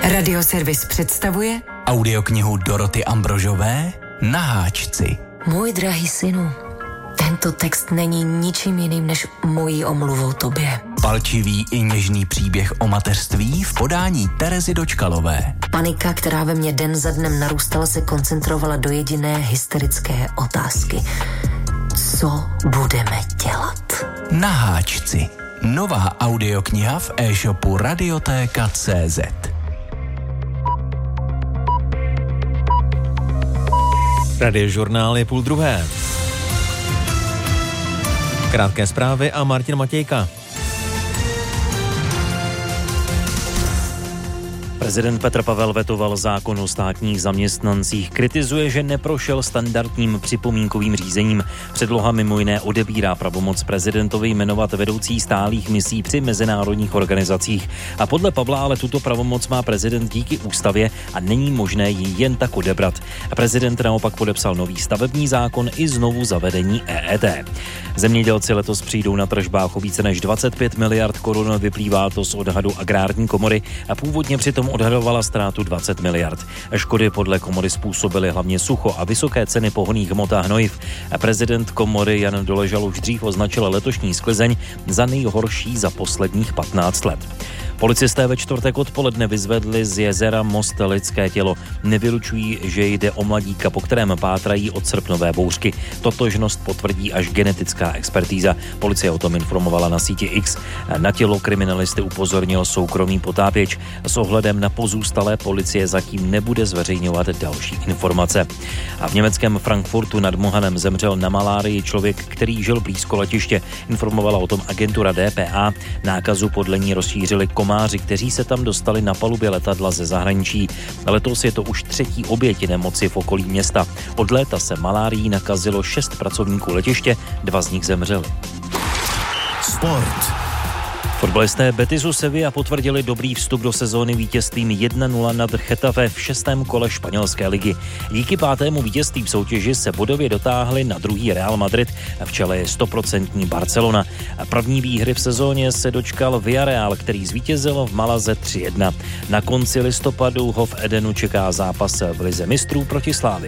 Radioservis představuje audioknihu Doroty Ambrožové Na háčci. Můj drahý synu, tento text není ničím jiným než mojí omluvou tobě. Palčivý i něžný příběh o mateřství v podání Terezy Dočkalové. Panika, která ve mně den za dnem narůstala, se koncentrovala do jediné hysterické otázky. Co budeme dělat? Na háčci. Nová audiokniha v e-shopu Radiotéka.cz. Radiožurnál je 12:30. Krátké zprávy a Martin Matějka. Prezident Petr Pavel vetoval zákon o státních zaměstnancích. Kritizuje, že neprošel standardním připomínkovým řízením. Předloha mimo jiné odebírá pravomoc prezidentovi jmenovat vedoucí stálých misí při mezinárodních organizacích. A podle Pavla ale tuto pravomoc má prezident díky ústavě a není možné ji jen tak odebrat. A prezident naopak podepsal nový stavební zákon i znovu zavedení EET. Zemědělci letos přijdou na tržbách o více než 25 miliard korun, vyplývá to z odhadu Agrární komory a původně přitom odhadovala ztrátu 20 miliard. Škody podle komory způsobily hlavně sucho a vysoké ceny pohonných hmot a hnojiv. Prezident komory Jan Doležal už dřív označil letošní sklizeň za nejhorší za posledních 15 let. Policisté ve čtvrtek odpoledne vyzvedli z jezera Most lidské tělo. Nevylučují, že jde o mladíka, po kterém pátrají od srpnové bouřky. Totožnost potvrdí až genetická expertíza. Policie o tom informovala na síti X. Na tělo kriminalisty upozornil soukromý potápěč. S ohledem na pozůstalé policie zatím nebude zveřejňovat další informace. A v německém Frankfurtu nad Mohanem zemřel na malárii člověk, který žil blízko letiště. Informovala o tom agentura DPA. Nákazu podle ní rozšířili komáři, kteří se tam dostali na palubě letadla ze zahraničí. Letos je to už třetí oběť nemoci v okolí města. Od léta se malárií nakazilo 6 pracovníků letiště, 2 z nich zemřeli. Sport. Fotbalisté Betisu Sevilla potvrdili dobrý vstup do sezóny vítězstvím 1-0 nad Getafe v 6. kole španělské ligy. Díky 5. vítězství v soutěži se bodově dotáhli na druhý Real Madrid, v čele je 100% Barcelona. První výhry v sezóně se dočkal Villarreal, který zvítězil v Malaze 3-1. Na konci listopadu ho v Edenu čeká zápas v lize mistrů proti Slávii.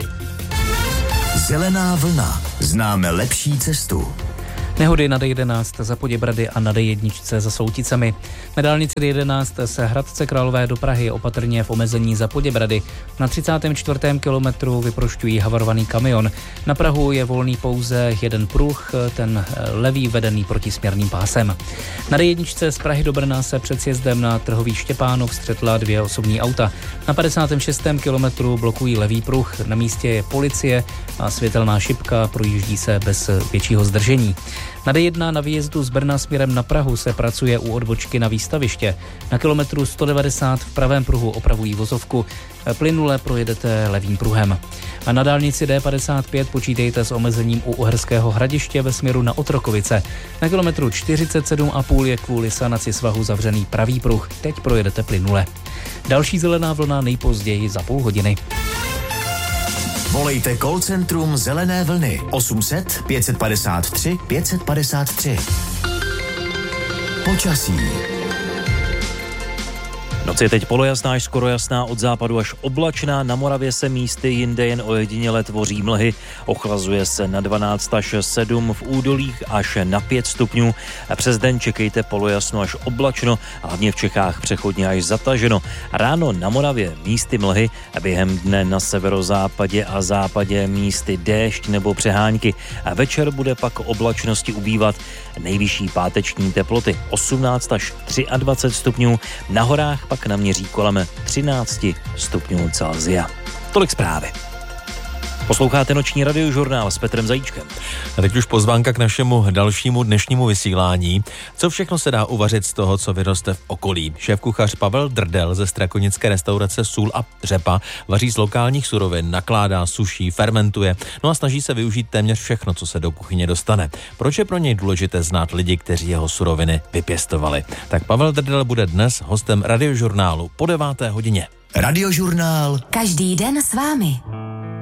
Zelená vlna. Známe lepší cestu. Nehody na D11 za Poděbrady a na D1 za Souticemi. Na dálnici D11 se Hradce Králové do Prahy opatrně v omezení za Poděbrady. Na 34. kilometru vyprošťují havarovaný kamion. Na Prahu je volný pouze jeden pruh, ten levý vedený protisměrným pásem. Na D1 z Prahy do Brna se před sjezdem na Trhový Štěpánov střetla 2 osobní auta. Na 56. kilometru blokují levý pruh. Na místě je policie a světelná šipka, projíždí se bez většího zdržení. Na D1 na výjezdu z Brna směrem na Prahu se pracuje u odbočky na Výstaviště. Na kilometru 190 v pravém pruhu opravují vozovku. Plynule projedete levým pruhem. A na dálnici D55 počítejte s omezením u Uherského Hradiště ve směru na Otrokovice. Na kilometru 47,5 je kvůli sanaci svahu zavřený pravý pruh. Teď projedete plynule. Další zelená vlna nejpozději za půl hodiny. Volejte call centrum Zelené vlny 800 553 553. Počasí. Noc je teď polojasná až skoro jasná, od západu až oblačná, na Moravě se místy jinde jen ojediněle tvoří mlhy, ochlazuje se na 12 až 7, v údolích až na 5 stupňů. Přes den čekejte polojasno až oblačno, hlavně v Čechách přechodně až zataženo. Ráno na Moravě místy mlhy, během dne na severozápadě a západě místy déšť nebo přehánky. Večer bude pak oblačnosti ubývat, nejvyšší páteční teploty 18 až 23 stupňů, na horách pak naměří kolem 13 stupňů Celsia. Tolik zprávy. Posloucháte noční radiožurnál s Petrem Zajíčkem. A teď už pozvánka k našemu dalšímu dnešnímu vysílání. Co všechno se dá uvařit z toho, co vyroste v okolí? Šéfkuchař Pavel Drdel ze strakonické restaurace Sůl a řepa vaří z lokálních surovin, nakládá, suší, fermentuje, no a snaží se využít téměř všechno, co se do kuchyně dostane. Proč je pro něj důležité znát lidi, kteří jeho suroviny vypěstovali? Tak Pavel Drdel bude dnes hostem radiožurnálu po 9. hodině. Radiožurnál. Každý den s vámi.